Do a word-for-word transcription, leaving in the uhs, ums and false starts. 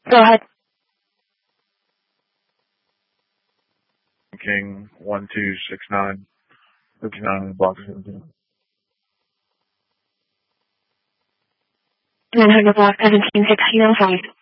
Go ahead. King one two six nine fifty nine block seventeen. nine hundred block seventeen sixteen oh five.